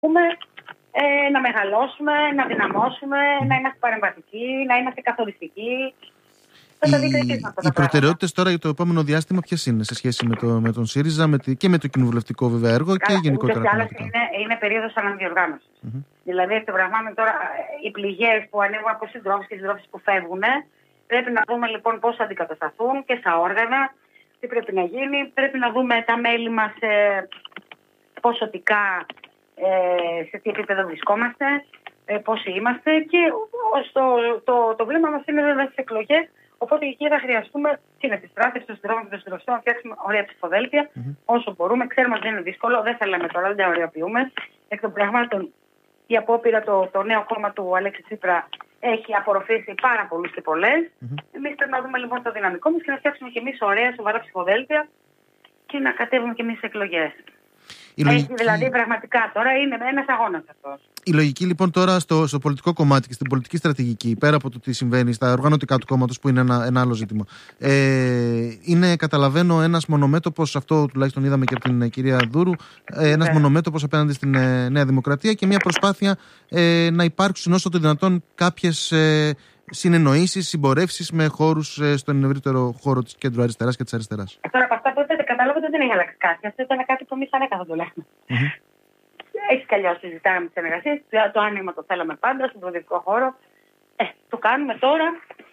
να μεγαλώσουμε, να δυναμώσουμε, να είμαστε παρεμβατικοί, να είμαστε καθοριστικοί. Οι προτεραιότητες τώρα για το επόμενο διάστημα ποιες είναι σε σχέση με τον ΣΥΡΙΖΑ και με το κοινοβουλευτικό βέβαια έργο και γενικότερα? Είναι περίοδος αναδιοργάνωσης. Δηλαδή, εκ των πραγμάτων τώρα, οι πληγές που ανοίγουν από συντρόφους και συντρόφους που φεύγουν, πρέπει να δούμε λοιπόν πώς θα αντικατασταθούν και στα όργανα, τι πρέπει να γίνει. Πρέπει να δούμε τα μέλη μας ποσοτικά, σε τι επίπεδο βρισκόμαστε, πόσοι είμαστε και το βλέμμα μας είναι βέβαια στις εκλογές. Οπότε εκεί θα χρειαστούμε την επιστράτευση των συντρόφων και των συντροφών, να φτιάξουμε ωραία ψηφοδέλτια όσο μπορούμε. Ξέρουμε ότι δεν είναι δύσκολο, δεν θα λέμε τώρα, δεν τα οριοποιούμε. Εκ των πραγμάτων, η απόπειρα το νέο κόμμα του Αλέξη Τσίπρα έχει απορροφήσει πάρα πολλούς και πολλές. Εμείς πρέπει να δούμε λοιπόν το δυναμικό μας και να φτιάξουμε κι εμείς ωραία, σοβαρά ψηφοδέλτια και να κατέβουμε κι εμείς στις εκλογές. Δηλαδή πραγματικά τώρα είναι ένας αγώνας αυτός. Η λογική λοιπόν τώρα στο πολιτικό κομμάτι και στην πολιτική στρατηγική, πέρα από το τι συμβαίνει στα οργανωτικά του κόμματος, που είναι ένα άλλο ζήτημα, είναι, καταλαβαίνω, ένας μονομέτωπος, αυτό τουλάχιστον είδαμε και από την κυρία Δούρου, ένας μονομέτωπος απέναντι στην Νέα Δημοκρατία και μια προσπάθεια να υπάρξουν όσο το δυνατόν κάποιες συνεννοήσεις, συμπορεύσεις με χώρους στον ευρύτερο χώρο της κέντρου αριστεράς και της αριστεράς. Τώρα από αυτά που είπατε κατάλαβα ότι δεν έχει αλλάξει κάτι. Αυτό ήταν κάτι που εμείς ανέκαθεν το λέμε. Έτσι κι αλλιώς συζητάγαμε τις συνεργασίες. Το άνοιγμα το θέλαμε πάντα στον προοδευτικό χώρο. Το κάνουμε τώρα.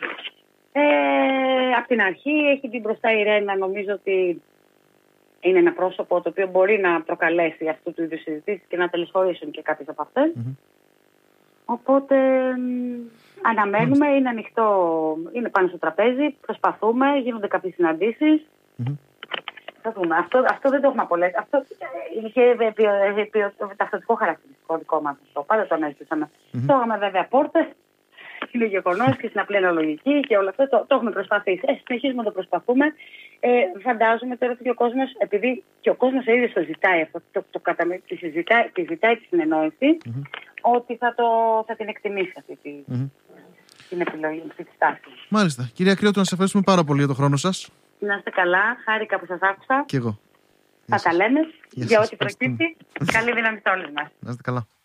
Από την αρχή έχει μπει μπροστά η Ρένα. Νομίζω ότι είναι ένα πρόσωπο το οποίο μπορεί να προκαλέσει αυτού του είδους συζητήσεις και να τελεσφορήσουν και κάποιες από αυτές. Οπότε αναμένουμε, είναι ανοιχτό, είναι πάνω στο τραπέζι, προσπαθούμε, γίνονται κάποιες συναντήσεις. Θα δούμε. Αυτό δεν το έχουμε απολέσει. Αυτό είχε ταυτοτικό χαρακτηριστικό δικό μας. Πάντα το ανέστησαμε. Το έχουμε βέβαια πόρτες, είναι γεγονός και στην απλή αναλογική και όλο αυτό το έχουμε προσπαθήσει. Συνεχίζουμε να το προσπαθούμε. Φαντάζομαι τώρα ότι ο κόσμος, επειδή και ο κόσμος ο ίδιος το ζητάει αυτό, τη ζητάει τη συνεννόηση, ότι θα την εκτιμήσει αυτή την επιλογή, αυτή τη στάση. Μάλιστα. Κυρία Κρυότου, να σας ευχαριστούμε πάρα πολύ για τον χρόνο σας. Να είστε καλά, χάρηκα που σας άκουσα. Και εγώ. Θα τα λέμε για ό,τι προκύψει. Καλή δύναμη σε όλους μας. Να είστε καλά.